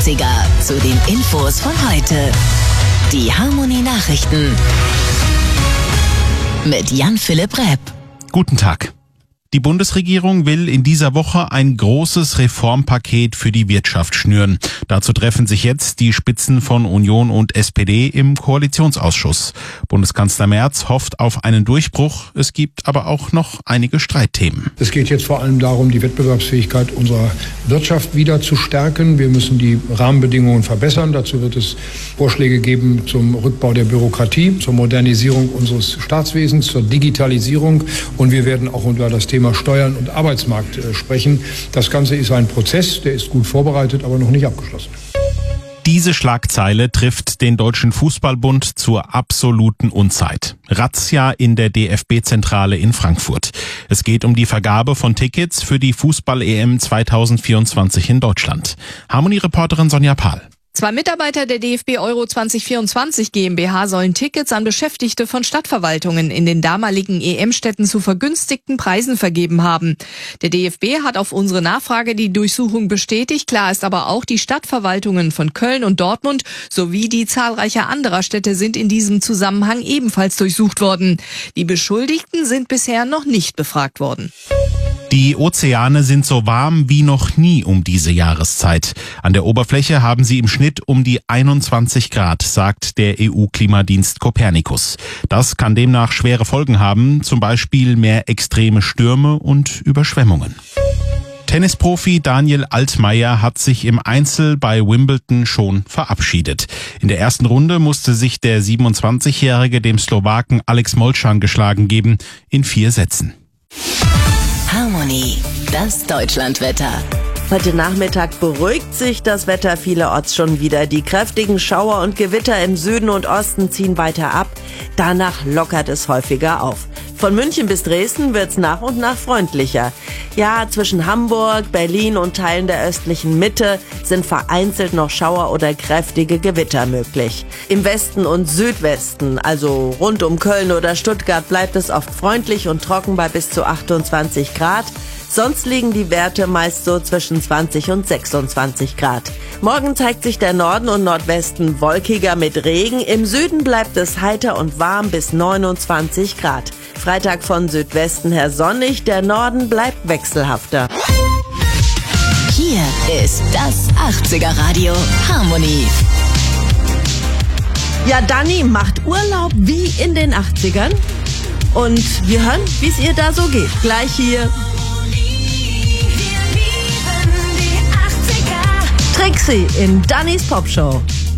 80er zu den Infos von heute. Die Harmonie Nachrichten mit Jan-Philipp Repp. Guten Tag. Die Bundesregierung will in dieser Woche ein großes Reformpaket für die Wirtschaft schnüren. Dazu treffen sich jetzt die Spitzen von Union und SPD im Koalitionsausschuss. Bundeskanzler Merz hofft auf einen Durchbruch. Es gibt aber auch noch einige Streitthemen. Es geht jetzt vor allem darum, die Wettbewerbsfähigkeit unserer Wirtschaft wieder zu stärken. Wir müssen die Rahmenbedingungen verbessern. Dazu wird es Vorschläge geben zum Rückbau der Bürokratie, zur Modernisierung unseres Staatswesens, zur Digitalisierung. Und wir werden auch über das Thema Steuern und Arbeitsmarkt sprechen. Das Ganze ist ein Prozess, der ist gut vorbereitet, aber noch nicht abgeschlossen. Diese Schlagzeile trifft den Deutschen Fußballbund zur absoluten Unzeit. Razzia in der DFB-Zentrale in Frankfurt. Es geht um die Vergabe von Tickets für die Fußball-EM 2024 in Deutschland. Harmonie-Reporterin Sonja Pahl. 2 Mitarbeiter der DFB Euro 2024 GmbH sollen Tickets an Beschäftigte von Stadtverwaltungen in den damaligen EM-Städten zu vergünstigten Preisen vergeben haben. Der DFB hat auf unsere Nachfrage die Durchsuchung bestätigt. Klar ist aber auch, die Stadtverwaltungen von Köln und Dortmund sowie die zahlreicher anderer Städte sind in diesem Zusammenhang ebenfalls durchsucht worden. Die Beschuldigten sind bisher noch nicht befragt worden. Die Ozeane sind so warm wie noch nie um diese Jahreszeit. An der Oberfläche haben sie im Schnitt um die 21 Grad, sagt der EU-Klimadienst Copernicus. Das kann demnach schwere Folgen haben, zum Beispiel mehr extreme Stürme und Überschwemmungen. Tennisprofi Daniel Altmaier hat sich im Einzel bei Wimbledon schon verabschiedet. In der ersten Runde musste sich der 27-Jährige dem Slowaken Alex Molcan geschlagen geben, in 4 Sätzen. Harmonie, das Deutschlandwetter. Heute Nachmittag beruhigt sich das Wetter vielerorts schon wieder. Die kräftigen Schauer und Gewitter im Süden und Osten ziehen weiter ab. Danach lockert es häufiger auf. Von München bis Dresden wird's nach und nach freundlicher. Ja, zwischen Hamburg, Berlin und Teilen der östlichen Mitte sind vereinzelt noch Schauer oder kräftige Gewitter möglich. Im Westen und Südwesten, also rund um Köln oder Stuttgart, bleibt es oft freundlich und trocken bei bis zu 28 Grad. Sonst liegen die Werte meist so zwischen 20 und 26 Grad. Morgen zeigt sich der Norden und Nordwesten wolkiger mit Regen. Im Süden bleibt es heiter und warm bis 29 Grad. Freitag von Südwesten her sonnig, der Norden bleibt wechselhafter. Hier ist das 80er Radio Harmonie. Ja, Dani macht Urlaub wie in den 80ern. Und wir hören, wie es ihr da so geht. Gleich hier. Trixie in Dannys Popshow.